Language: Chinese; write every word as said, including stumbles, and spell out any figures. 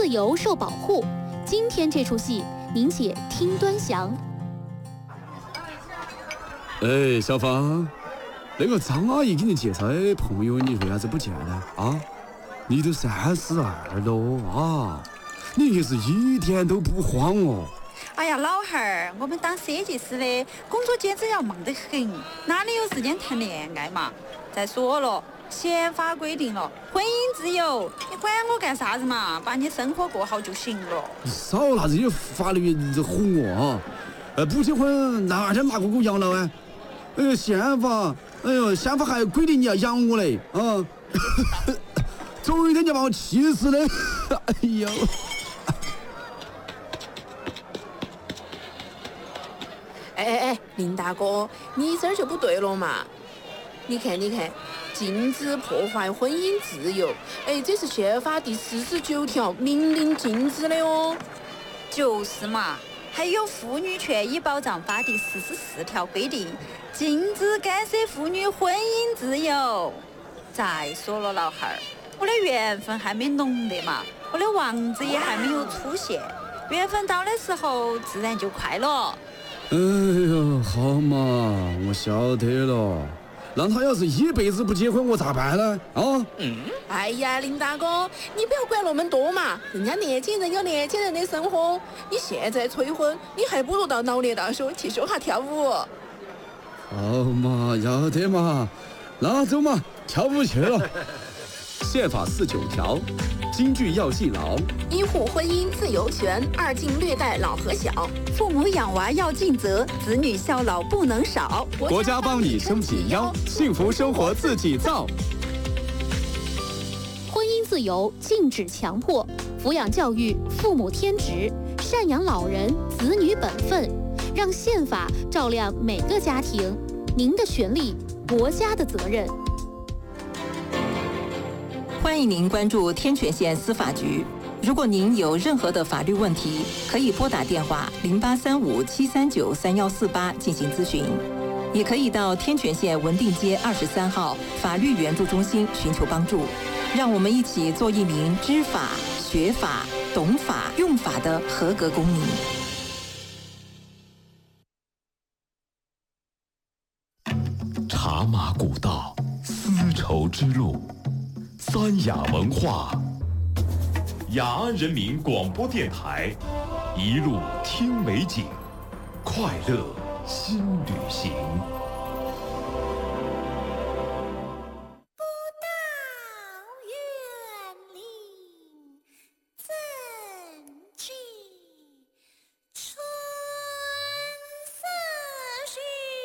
自由受保护。今天这出戏，您且听端详。 哎，小芳，那个张阿姨给你介绍的朋友，你为啥子不见呢？啊，你都三十二了啊，你也是一点都不慌哦。 哎呀，老汉儿，我们当设计师的工作简直要忙得很，哪里有时间谈恋爱嘛？再说了，宪法规定了婚姻自由，你管我干啥子嘛？把你生活过好就行了。 你少拿这些法律这哄我啊！呃，不结婚哪天拿过给我养老啊？哎呦，宪法，哎呦，宪法还规定你要养我嘞啊！总有一天就把我气死的。哎呦！ 哎哎哎，林大哥，你这儿就不对了嘛！你看，你看，禁止破坏婚姻自由，哎，这是宪法第四十九条明令禁止的哦。 就是嘛，还有《妇女权益保障法》第四十四条规定，禁止干涉妇女婚姻自由。再说了，老汉儿，我的缘分还没浓的嘛，我的王子也还没有出现，缘分到的时候，自然就快了。 哎呦，好嘛，我晓得了。那他要是一辈子不结婚，我咋办呢？啊？ 嗯。哎呀，林大哥，你不要管那么多嘛，人家年轻人有年轻人的生活，你现在催婚，你还不如到老年大学去学下跳舞。 好嘛，要得嘛，那走嘛，跳舞去了。 宪法四九条，京剧要记牢， 一户婚姻自由权，二敬略带老和小， 父母养娃要尽责，子女孝老不能少。 国家帮你撑起腰，幸福生活自己造。 婚姻自由禁止强迫，抚养教育父母天职，赡养老人子女本分，让宪法照亮每个家庭。您的权利，国家的责任。 欢迎您关注天泉县司法局。如果您有任何的法律问题，可以拨打电话零八三五七三九三幺四八进行咨询，也可以到天泉县文定街二十三号法律援助中心寻求帮助。让我们一起做一名知法、学法、懂法、用法的合格公民。 茶马古道，丝绸之路。三雅文化，雅安人民广播电台，一路听美景，快乐新旅行。